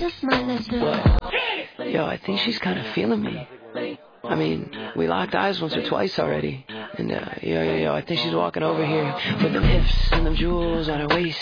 What? Yo, I think she's kind of feeling me. I mean, we locked eyes once or twice already. And, yo, I think she's walking over here with them hips and them jewels on her waist.